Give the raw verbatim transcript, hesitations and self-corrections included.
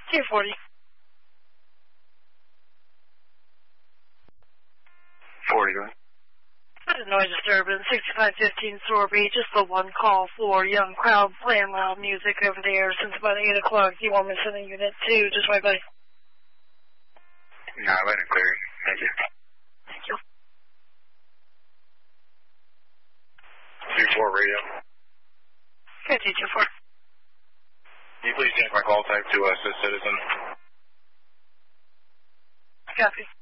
two forty. forty, go ahead. Noise disturbance, sixty-five fifteen Sorby, just the one call for young crowd playing loud music over there since about eight o'clock. You want me to send a unit two, just right by? No, let it clear. Thank you. Thank you. two four radio. Okay, two two four. Can you please change my call type to uh, citizen? Copy.